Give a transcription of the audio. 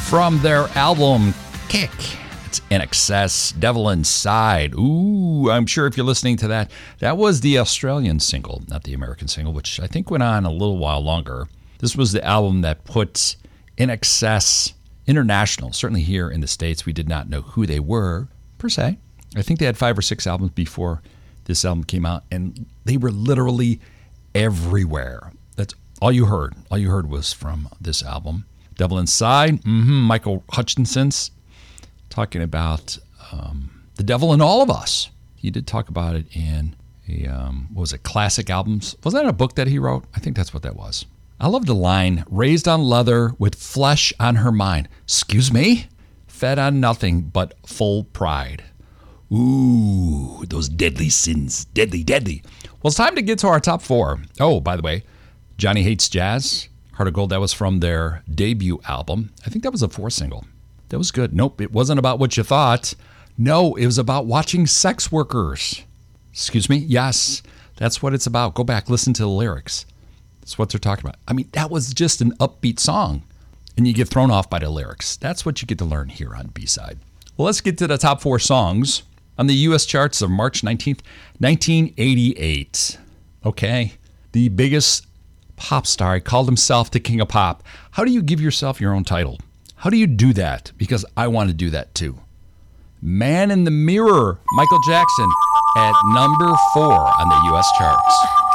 from their album Kick. It's INXS, Devil Inside. Ooh, I'm sure if you're listening to that, that was the Australian single, not the American single, which I think went on a little while longer. This was the album that put INXS international. Certainly here in the States, we did not know who they were, per se. I think they had 5 or 6 albums before this album came out, and they were literally everywhere. That's all you heard. All you heard was from this album. Devil Inside, Michael Hutchinson's talking about the devil in all of us. He did talk about it in a, what was it, Classic Albums? Was that a book that he wrote? I think that's what that was. I love the line, raised on leather with flesh on her mind. Excuse me? Fed on nothing but full pride. Ooh, those deadly sins. Deadly, deadly. Well, it's time to get to our top 4. Oh, by the way, Johnny Hates Jazz, Heart of Gold, that was from their debut album. I think that was a 4 single. That was good. Nope, it wasn't about what you thought. No, it was about watching sex workers. Excuse me? Yes, that's what it's about. Go back, listen to the lyrics. That's what they're talking about. I mean, that was just an upbeat song, and you get thrown off by the lyrics. That's what you get to learn here on B-Side. Well, let's get to the top 4 songs on the U.S. charts of March 19th, 1988. Okay, the biggest pop star called himself the King of Pop. How do you give yourself your own title? How do you do that? Because I want to do that too. Man in the Mirror, Michael Jackson, at number 4 on the U.S. charts.